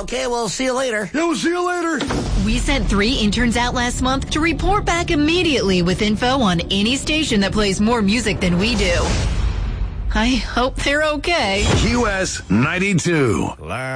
Okay, we'll see you later. Yeah, we'll see you later. We sent 3 interns out last month to report back immediately with info on any station that plays more music than we do. I hope they're okay. QS 92.